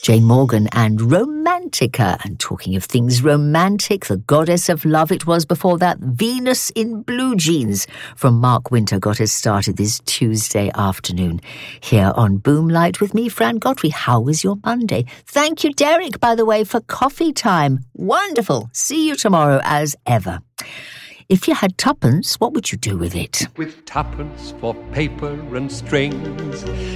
Jane Morgan and Romantica. And talking of things romantic, the goddess of love it was before that. Venus in Blue Jeans from Mark Winter got us started this Tuesday afternoon here on Boomlight with me, Fran Godfrey. How was your Monday? Thank you, Derek, by the way, for coffee time. Wonderful. See you tomorrow as ever. If you had tuppence, what would you do with it? With tuppence for paper and strings,